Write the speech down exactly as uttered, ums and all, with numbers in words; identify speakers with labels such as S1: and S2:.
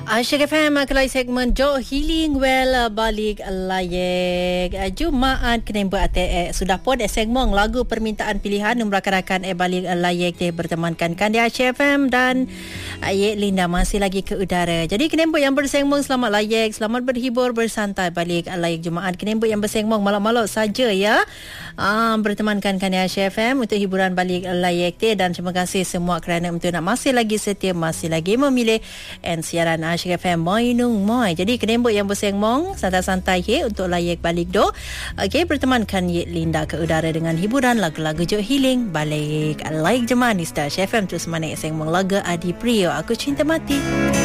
S1: Asyik F M kelai segmen Jo Healing Well balik layak Jumaat kena buat eh, sudah pun eh, segmen lagu permintaan pilihan nombor rakan-rakan eh balik layak dia bertemankan kan di Asyik F M dan Ayek Linda masih lagi ke udara. Jadi kena buat yang bersegmen selamat layak, selamat berhibur bersantai balik layak Jumaat. Kena buat yang bersegmen malam-malam saja ya. Ah, bertemankan kan di Asyik F M untuk hiburan balik layak dia dan terima kasih semua kerana untuk nak masih lagi setia masih lagi memilih and siaran Asyik F M Moi Nung Moi. Jadi kenembok yang bersengmong santai-santai ye untuk layak balik do. Okey, bertemankan Yek Linda ke udara dengan hiburan lagu-lagu Jo Healing balik layak jemaah di Star Asyik F M terus mana sengmong lagu Adi Prio Aku Cinta Mati.